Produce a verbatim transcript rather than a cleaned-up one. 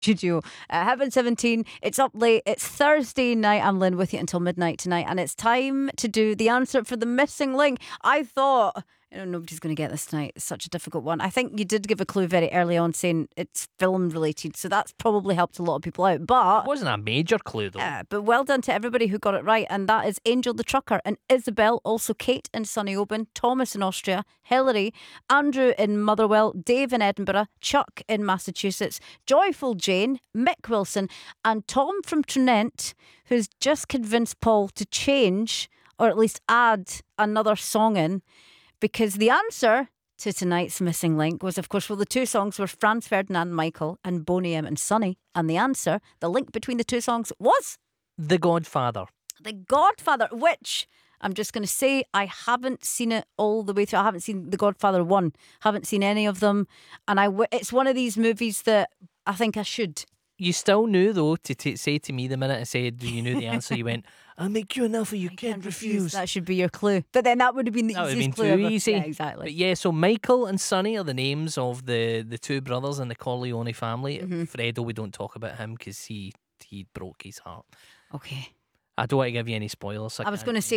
Studio. Uh, Heaven seventeen, it's up late. It's Thursday night. I'm Lynn with you until midnight tonight, and it's time to do the answer for the missing link. I thought, you know, nobody's going to get this tonight. It's such a difficult one. I think you did give a clue very early on saying it's film related, so that's probably helped a lot of people out. But It wasn't a major clue though. uh, but well done to everybody who got it right, and that is Angel the Trucker and Isabel, also Kate in Sunny Oban, Thomas in Austria, Hilary, Andrew in Motherwell, Dave in Edinburgh, Chuck in Massachusetts, Joyful Jane, Mick Wilson, and Tom from Trinent, who's just convinced Paul to change or at least add another song in, because the answer to tonight's missing link was, of course, well, the two songs were Franz Ferdinand Michael and Boney M and Sonny, and the answer, the link between the two songs, was The Godfather. The Godfather, which I'm just going to say I haven't seen it all the way through. I haven't seen The Godfather one, haven't seen any of them, and I w- it's one of these movies that I think I should. You still knew though to t- say to me the minute I said, "Do you know the answer?" You went, "I'll make you an offer you can't refuse." That should be your clue. But then that would have been the That would have easiest been clue too ever. easy. Yeah, exactly. But yeah, so Michael and Sonny are the names of the, the two brothers in the Corleone family. Mm-hmm. Fredo, we don't talk about him because he he broke his heart. Okay. I don't want to give you any spoilers. I was can't. going to say